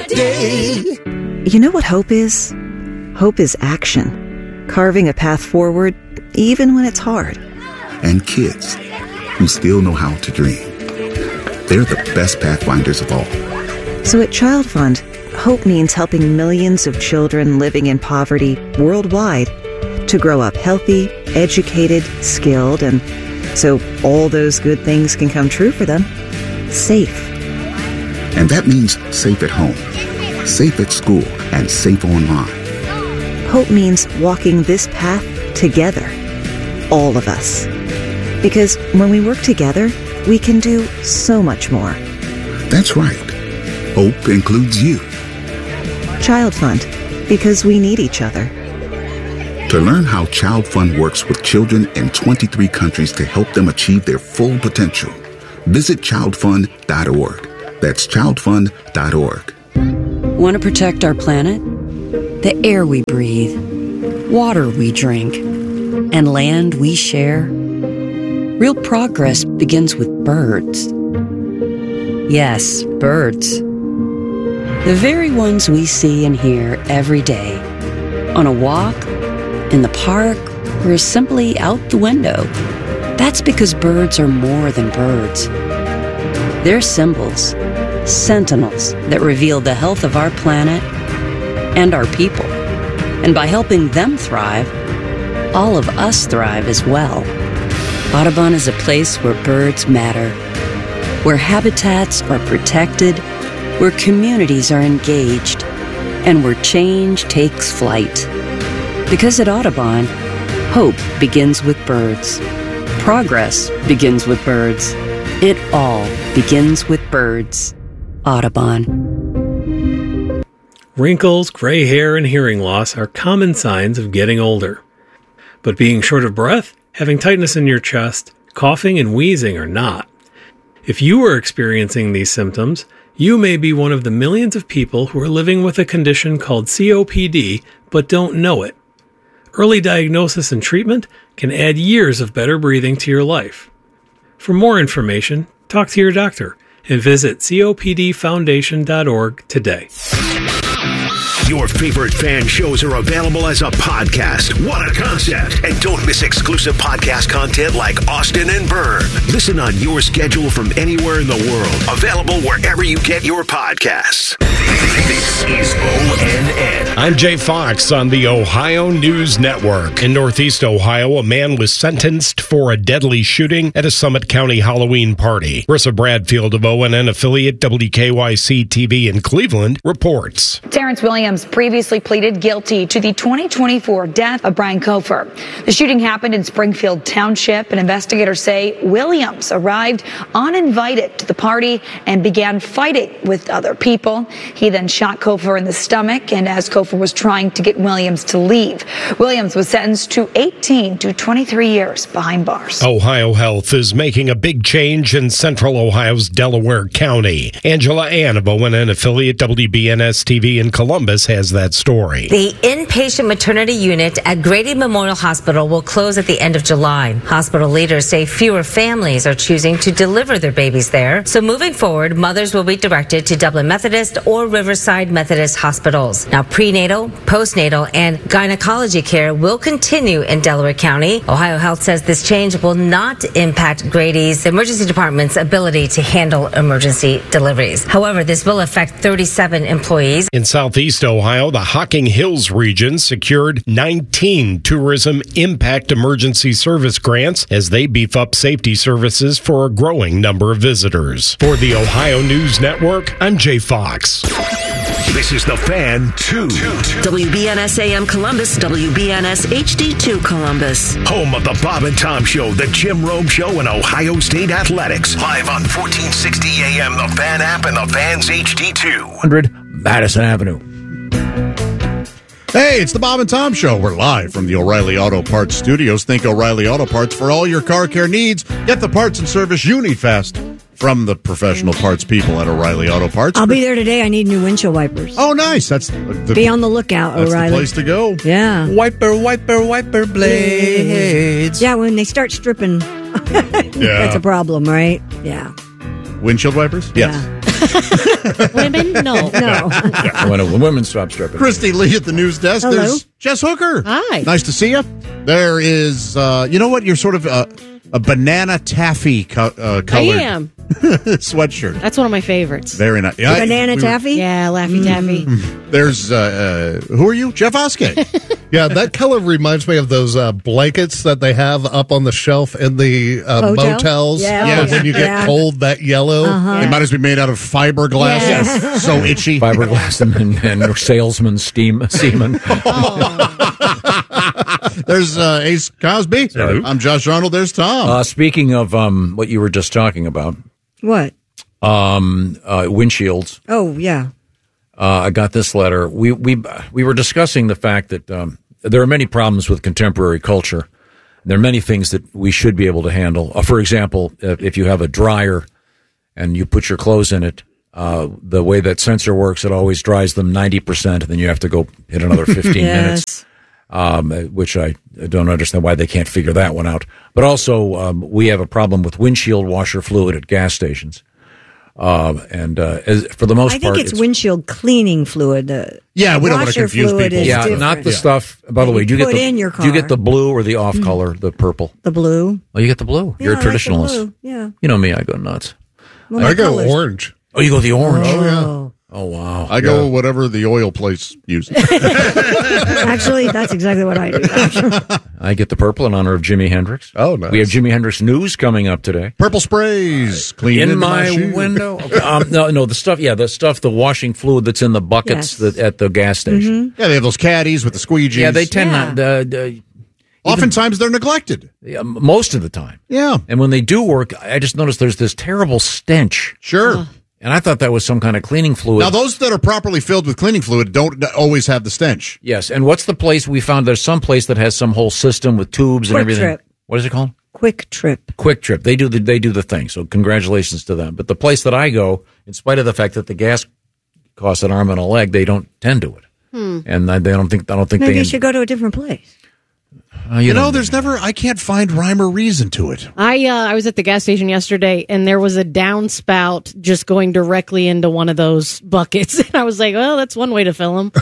day. You know what hope is? Hope is action. Carving a path forward, even when it's hard. And kids who still know how to dream. They're the best pathfinders of all. So at Child Fund, hope means helping millions of children living in poverty worldwide to grow up healthy, educated, skilled, and so all those good things can come true for them. Safe. And that means safe at home, safe at school, and safe online. Hope means walking this path together. All of us. Because when we work together, we can do so much more. That's right. Hope includes you. Child Fund. Because we need each other. To learn how Child Fund works with children in 23 countries to help them achieve their full potential, visit childfund.org. That's childfund.org. Want to protect our planet? The air we breathe, water we drink, and land we share? Real progress begins with birds. Yes, birds. The very ones we see and hear every day. On a walk, in the park, or simply out the window. That's because birds are more than birds. They're symbols, sentinels that reveal the health of our planet and our people. And by helping them thrive, all of us thrive as well. Audubon is a place where birds matter, where habitats are protected, where communities are engaged, and where change takes flight. Because at Audubon, hope begins with birds. Progress begins with birds. It all begins with birds. Audubon. Wrinkles, gray hair, and hearing loss are common signs of getting older. But being short of breath, having tightness in your chest, coughing, and wheezing are not. If you are experiencing these symptoms, you may be one of the millions of people who are living with a condition called COPD but don't know it. Early diagnosis and treatment can add years of better breathing to your life. For more information, talk to your doctor and visit copdfoundation.org today. Your favorite fan shows are available as a podcast. What a concept! And don't miss exclusive podcast content like Austin and Byrne. Listen on your schedule from anywhere in the world. Available wherever you get your podcasts. This is ONN. I'm Jay Fox on the Ohio News Network. In Northeast Ohio, a man was sentenced for a deadly shooting at a Summit County Halloween party. Marissa Bradfield of ONN affiliate WKYC-TV in Cleveland reports. Terrence Williams previously pleaded guilty to the 2024 death of Brian Kofer. The shooting happened in Springfield Township, and investigators say Williams arrived uninvited to the party and began fighting with other people. He then shot Kofer in the stomach, and as Kofer was trying to get Williams to leave, Williams was sentenced to 18 to 23 years behind bars. Ohio Health is making a big change in Central Ohio's Delaware County. Angela Ann of ONN affiliate WBNS-TV in Columbus has that story. The inpatient maternity unit at Grady Memorial Hospital will close at the end of July. Hospital leaders say fewer families are choosing to deliver their babies there. So moving forward, mothers will be directed to Dublin Methodist or Riverside Methodist hospitals. Now, prenatal, postnatal, and gynecology care will continue in Delaware County. Ohio Health says this change will not impact Grady's emergency department's ability to handle emergency deliveries. However, this will affect 37 employees. In Southeast Ohio, the Hocking Hills region secured 19 tourism impact emergency service grants as they beef up safety services for a growing number of visitors. For the Ohio News Network, I'm Jay Fox. This is The Fan 2. WBNS AM Columbus, WBNS HD2 Columbus. Home of the Bob and Tom Show, the Jim Rome Show, and Ohio State Athletics. Live on 1460 AM, the Fan app, and the Fan's HD2. 100 Madison Avenue. Hey, it's the Bob and Tom Show. We're live from the O'Reilly Auto Parts Studios. Think O'Reilly Auto Parts for all your car care needs. Get the parts and service you need fast from the professional parts people at O'Reilly Auto Parts. I'll be there today. I need new windshield wipers. Oh, nice. That's be on the lookout, that's O'Reilly. That's the place to go. Yeah. Wiper blades. Yeah, when they start stripping, that's a problem, right? Yeah. Windshield wipers? Yes. Yeah. Women? No. When women stop stripping. Christy Lee at the news desk. Hello. There's Jess Hooker. Hi. Nice to see you. There is, you know what? You're sort of a banana taffy colored I am. sweatshirt. That's one of my favorites. Very nice. Banana taffy? Yeah, Laffy Taffy. There's, who are you? Jeff Oskey. Yeah, that color reminds me of those blankets that they have up on the shelf in the motels. Yeah. And then you get cold, that yellow. It might as be made out of fiberglass. Yes. So itchy. Fiberglass and salesman semen. There's Ace Cosby. Hello. I'm Josh Arnold. There's Tom. Speaking of what you were just talking about, What? windshields. Oh, yeah. I got this letter. We were discussing the fact that there are many problems with contemporary culture. There are many things that we should be able to handle. For example, if you have a dryer and you put your clothes in it, the way that sensor works, it always dries them 90%, and then you have to go hit another 15 minutes. Which I don't understand why they can't figure that one out. But also, we have a problem with windshield washer fluid at gas stations. As, for the most part, I think it's windshield cleaning fluid. Yeah, we don't want to confuse people. Yeah, different. not the stuff. By the way, do you put get in your do you get car. the blue or the off color, the purple? The blue. Oh, you get the blue. Yeah, You're a I like the traditionalist. blue. Yeah. You know me, I go nuts. Well, my I go colors. orange. Oh, you go the orange. Oh, yeah. Oh, wow. I go whatever the oil place uses. Actually, that's exactly what I do. I get the purple in honor of Jimi Hendrix. Oh, nice. We have Jimi Hendrix news coming up today. Purple sprays clean In my shoe. window. Okay. No, the stuff. Yeah, the washing fluid that's in the buckets at the gas station. Yeah, they have those caddies with the squeegees. Yeah, they tend not. Oftentimes they're neglected. Most of the time. Yeah. And when they do work, I just noticed there's this terrible stench. Sure. And I thought that was some kind of cleaning fluid. Now, those that are properly filled with cleaning fluid don't always have the stench. Yes. And what's the place we found? There's some place that has some whole system with tubes and Quick everything. Trip. What is it called? Quick Trip. Quick Trip. They do the thing. So congratulations to them. But the place that I go, in spite of the fact that the gas costs an arm and a leg, they don't tend to it. And I don't think Maybe they you should go to a different place. There's never, I can't find rhyme or reason to it. I was at the gas station yesterday, and there was a downspout just going directly into one of those buckets. And I was like, well, that's one way to fill them.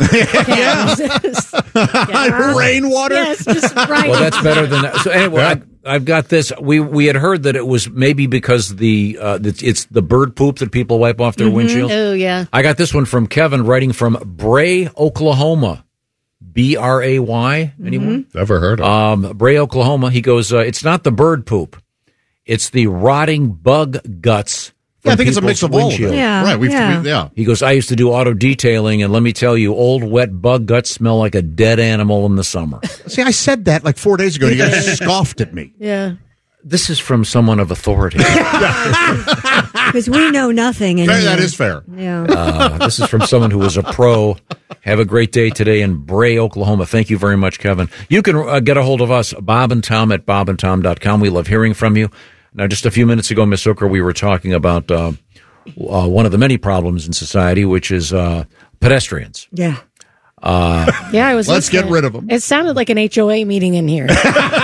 Rainwater? Yes, just right. Well, that's better than that. So anyway, I've got this. We had heard that it was maybe because it's the bird poop that people wipe off their windshields. Oh, yeah. I got this one from Kevin writing from Bray, Oklahoma. Bray. Anyone? Never heard of Bray, Oklahoma. He goes, it's not the bird poop. It's the rotting bug guts. Yeah, I think it's a mix of all of it. Yeah, right. yeah. He goes, I used to do auto detailing, and let me tell you, old wet bug guts smell like a dead animal in the summer. See, I said that like 4 days ago, and you guys scoffed at me. Yeah. This is from someone of authority. Because we know nothing. And That is fair. Yeah. This is from someone who is a pro. Have a great day today in Bray, Oklahoma. Thank you very much, Kevin. You can get a hold of us, Bob and Tom at bobandtom.com. We love hearing from you. Now, just a few minutes ago, Miss Hooker, we were talking about one of the many problems in society, which is pedestrians. Yeah. Yeah, I was. Let's get listening. rid of them. It sounded like an HOA meeting in here.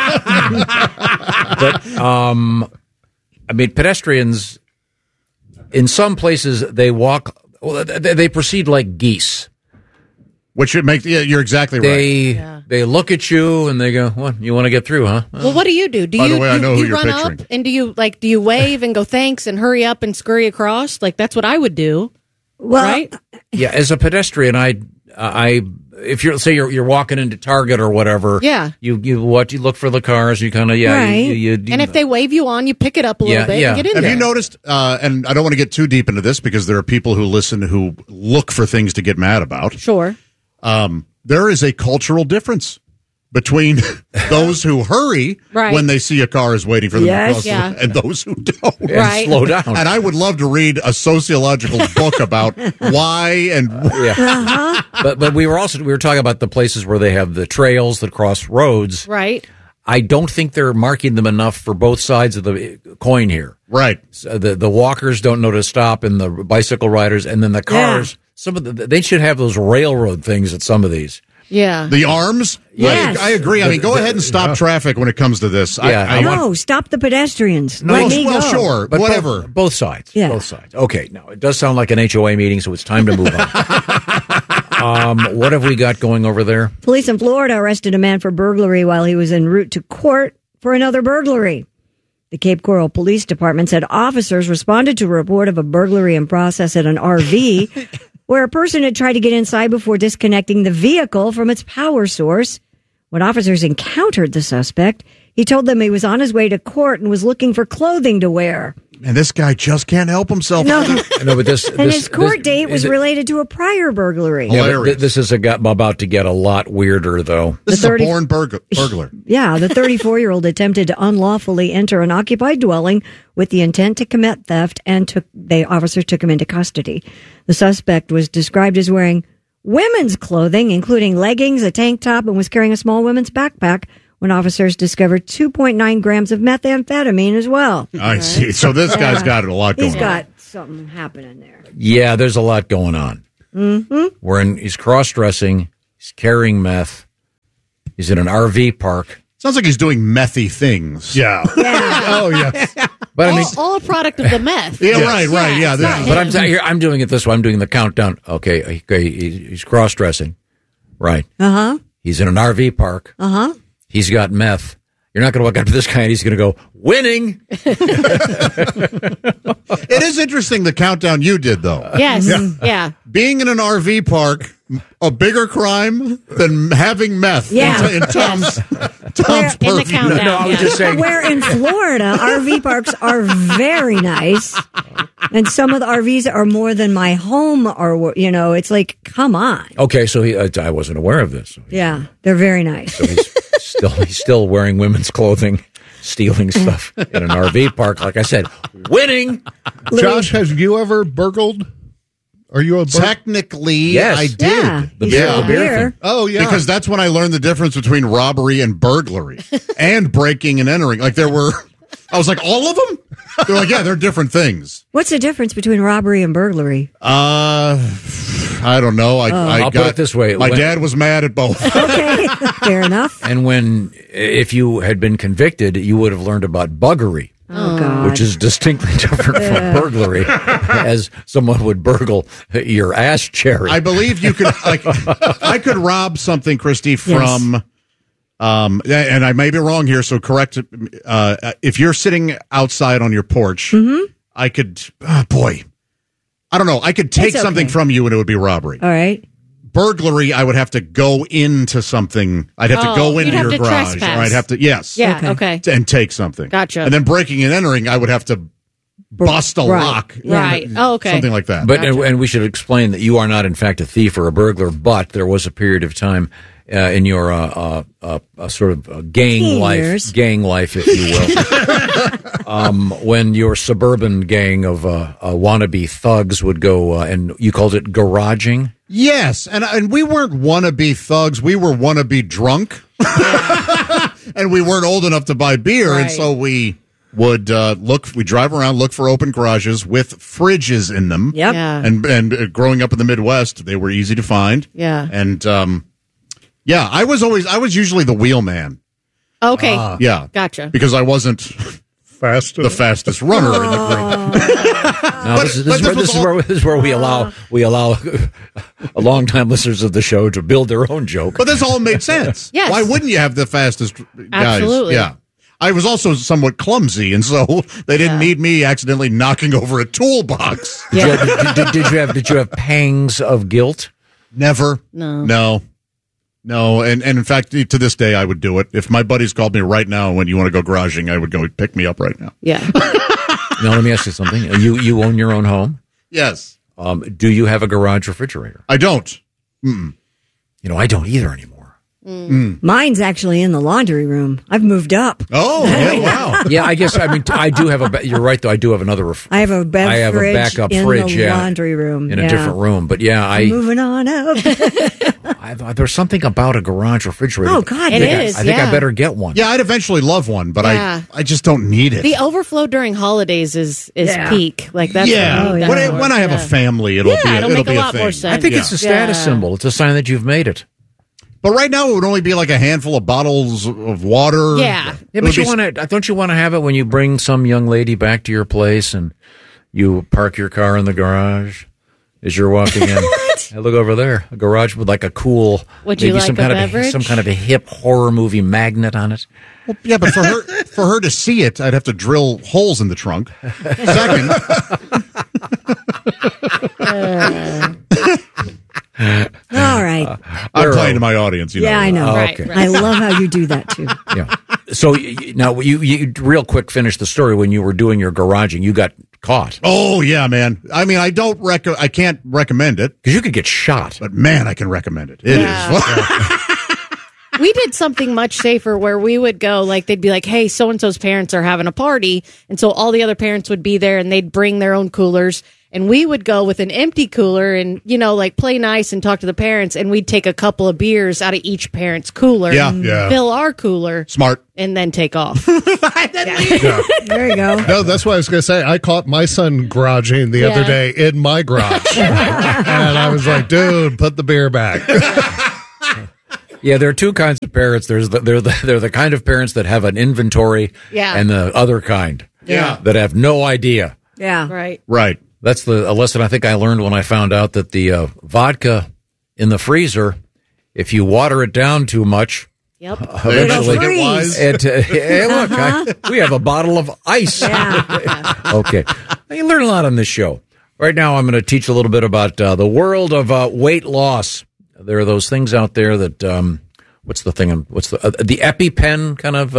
But, pedestrians, in some places, they walk, they proceed like geese. Which it makes, you're exactly right. They look at you and they go, "What? You want to get through, huh?" Well, what do you do? By the way, I know who you you're run picturing. up and do you wave and go thanks and hurry up and scurry across? Like that's what I would do. Well, right? Yeah, as a pedestrian, I if you're walking into Target or whatever, Yeah. you look for the cars, you kind of Right. you And if they wave you on, you pick it up a little bit and get in Have there. you noticed, and I don't want to get too deep into this because there are people who listen who look for things to get mad about. Sure. There is a cultural difference between those who hurry Right. when they see a car is waiting for them Yes. to cross Yeah. and those who don't. and Right. slow down. And I would love to read a sociological book about why and Yeah. But we were talking about the places where they have the trails that cross roads. Right. I don't think they're marking them enough for both sides of the coin here. right. So the walkers don't know to stop, and the bicycle riders, and then the cars. They should have those railroad things at some of these. Yeah. The arms? Yes. I agree. I mean, go ahead and stop traffic when it comes to this. No, stop the pedestrians. Let me go. Sure, But whatever. Both sides. Yeah. Both sides. Okay, now it does sound like an HOA meeting, so it's time to move on. What have we got going over there? Police in Florida arrested a man for burglary while he was en route to court for another burglary. The Cape Coral Police Department said officers responded to a report of a burglary in process at an RV where a person had tried to get inside before disconnecting the vehicle from its power source. When officers encountered the suspect, he told them he was on his way to court and was looking for clothing to wear. And this guy just can't help himself. No, but his court date was related to a prior burglary. Yeah, but this is about to get a lot weirder, though. This is a born burglar. Yeah, the 34-year-old attempted to unlawfully enter an occupied dwelling with the intent to commit theft, and the officers took him into custody. The suspect was described as wearing women's clothing, including leggings, a tank top, and was carrying a small women's backpack when officers discovered 2.9 grams of methamphetamine as well. I see. So this guy's got a lot going on. He's got something happening there. Yeah, there's a lot going on. Mm-hmm. He's cross-dressing, he's carrying meth, he's in an RV park. Sounds like he's doing methy things. Yeah. Oh, yes. But I mean, all a product of the meth. Yeah, right. Yeah. But I'm doing it this way. I'm doing the countdown. Okay, he's cross-dressing. Right. Uh-huh. He's in an RV park. Uh-huh. He's got meth. You're not going to walk up to this guy and he's going to go, winning. It is interesting the countdown you did, though. Yes. Yeah. Being in an RV park, a bigger crime than having meth. Yeah. In Tom's in the countdown. No, I was just saying. Where in Florida, RV parks are very nice. And some of the RVs are more than my home are, it's like, come on. Okay, so I wasn't aware of this. Yeah, they're very nice. So he's still wearing women's clothing, stealing stuff in an RV park. Like I said, winning. Josh, has you ever burgled? Are you a Technically, yes. I did. Yeah, The beer thing. Oh, yeah. Because that's when I learned the difference between robbery and burglary and breaking and entering. Like I was like, all of them? They're like, yeah, they're different things. What's the difference between robbery and burglary? I don't know. I'll put it this way. My dad was mad at both. Okay, fair enough. And if you had been convicted, you would have learned about buggery. Oh, God. Which is distinctly different from burglary, as someone would burgle your ass cherry. I believe you could, I could rob something, Christy, from, and I may be wrong here, so correct. If you're sitting outside on your porch, I could, I don't know, I could take something from you and it would be robbery. All right. Burglary, I would have to go into something. I'd have to go into your garage. Trespass. Or I'd have to, yes. Yeah, okay. And take something. Gotcha. And then breaking and entering, I would have to bust a lock. Right. Oh, okay. Something like that. But and we should explain that you are not, in fact, a thief or a burglar, but there was a period of time in your sort of gang life, if you will, when your suburban gang of wannabe thugs would go, and you called it garaging? Yes, and we weren't wannabe thugs. We were wannabe drunk. And we weren't old enough to buy beer, and so we would we drive around, look for open garages with fridges in them. Yep. Yeah. And growing up in the Midwest, they were easy to find. Yeah. And I was usually the wheelman. Okay. Yeah. Gotcha. Because I wasn't the fastest runner in the group. Now, this is where we allow a long-time listeners of the show to build their own joke. But this all made sense. Yes. Why wouldn't you have the fastest guys? Absolutely. Yeah. I was also somewhat clumsy, and so they didn't need me accidentally knocking over a toolbox. Yeah. Did you have pangs of guilt? Never. No. And in fact, to this day, I would do it. If my buddies called me right now when you want to go garaging, I would go pick me up right now. Yeah. Now, let me ask you something. You own your own home? Yes. Do you have a garage refrigerator? I don't. Mm-mm. I don't either anymore. Mine's actually in the laundry room. I've moved up. Oh, yeah, wow. Yeah, I guess. I mean, I do have you're right, though. I do have another. I have a backup fridge in the laundry room. In a different room. But yeah, moving on up. There's something about a garage refrigerator. Oh, God, it is. I think I better get one. Yeah, I'd eventually love one, but I just don't need it. The overflow during holidays is peak. Like that's when I have a family, it'll be make a lot thing. more sense. I think it's a status symbol. It's a sign that you've made it. But right now, it would only be like a handful of bottles of water. Yeah. Yeah, but don't you want to have it when you bring some young lady back to your place and you park your car in the garage as you're walking in? What? I look over there, a garage with like a cool, Would you maybe like some a kind beverage? of some kind of a hip horror movie magnet on it. Well, yeah, but for her to see it, I'd have to drill holes in the trunk. Second. All right. I'm playing to my audience. You know. I know. Okay. I love how you do that too. Yeah. So now you real quick finish the story. When you were doing your garaging, you got caught. Oh yeah, man. I mean, I can't recommend it because you could get shot. But man, I can recommend it. It is. We did something much safer where we would go, like, they'd be like, hey, so-and-so's parents are having a party. And so all the other parents would be there and they'd bring their own coolers. And we would go with an empty cooler and, like play nice and talk to the parents. And we'd take a couple of beers out of each parent's cooler. Fill our cooler. Smart. And then take off. There you go. No, that's what I was going to say. I caught my son garaging the other day in my garage. And I was like, dude, put the beer back. Yeah, there are two kinds of parents. They're the kind of parents that have an inventory, and the other kind, that have no idea. Yeah, right. That's a lesson I think I learned when I found out that the vodka in the freezer, if you water it down too much, eventually hey, look, we have a bottle of ice. Okay, you learn a lot on this show. Right now, I'm going to teach a little bit about the world of weight loss. There are those things out there that, what's the thing? What's the EpiPen kind of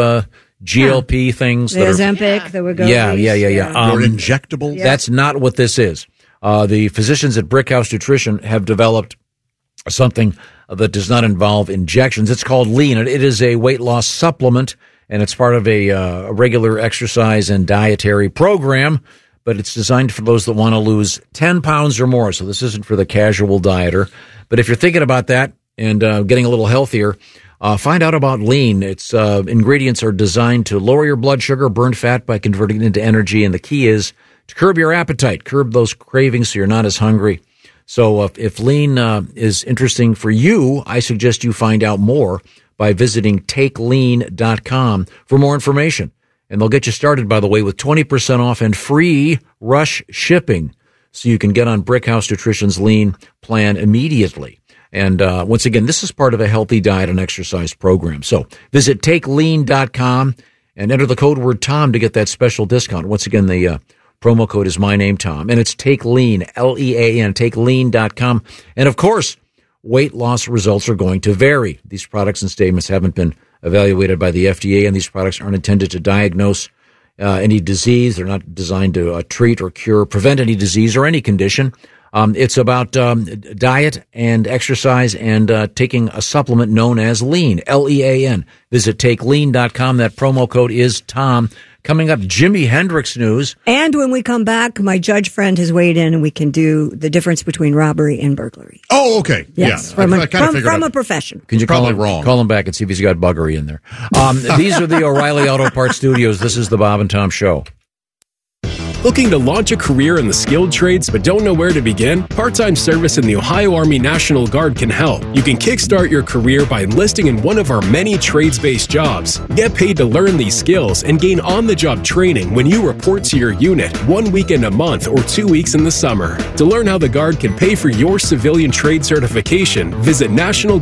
GLP things? The Ozempic, the Wegovy. Yeah. Or injectable. Yeah. That's not what this is. The physicians at Brickhouse Nutrition have developed something that does not involve injections. It's called Lean. It is a weight loss supplement, and it's part of a regular exercise and dietary program. But it's designed for those that want to lose 10 pounds or more. So this isn't for the casual dieter. But if you're thinking about that and getting a little healthier, find out about Lean. Its ingredients are designed to lower your blood sugar, burn fat by converting it into energy. And the key is to curb your appetite, curb those cravings so you're not as hungry. So if Lean is interesting for you, I suggest you find out more by visiting TakeLean.com for more information. And they'll get you started, by the way, with 20% off and free rush shipping. So you can get on Brickhouse Nutrition's Lean plan immediately. And once again, this is part of a healthy diet and exercise program. So visit TakeLean.com and enter the code word Tom to get that special discount. Once again, the promo code is my name, Tom. And it's Take Lean, Lean, TakeLean.com. And of course, weight loss results are going to vary. These products and statements haven't been evaluated by the FDA, and these products aren't intended to diagnose any disease. They're not designed to treat or cure, prevent any disease or any condition. It's about diet and exercise and taking a supplement known as Lean, Lean. Visit TakeLean.com. That promo code is Tom. Coming up, Jimi Hendrix news. And when we come back, my judge friend has weighed in, and we can do the difference between robbery and burglary. Oh, okay. Yes, yeah. from a profession. Can you call him back and see if he's got buggery in there? These are the O'Reilly Auto Parts Studios. This is the Bob and Tom Show. Looking to launch a career in the skilled trades but don't know where to begin? Part-time service in the Ohio Army National Guard can help. You can kickstart your career by enlisting in one of our many trades-based jobs. Get paid to learn these skills and gain on-the-job training when you report to your unit 1 weekend a month or 2 weeks in the summer. To learn how the Guard can pay for your civilian trade certification, visit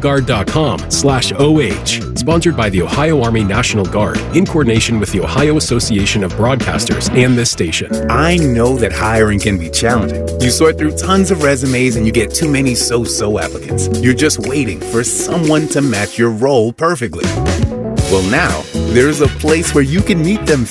nationalguard.com/OH. Sponsored by the Ohio Army National Guard in coordination with the Ohio Association of Broadcasters and this station. I know that hiring can be challenging. You sort through tons of resumes and you get too many so-so applicants. You're just waiting for someone to match your role perfectly. Well, now, there's a place where you can meet them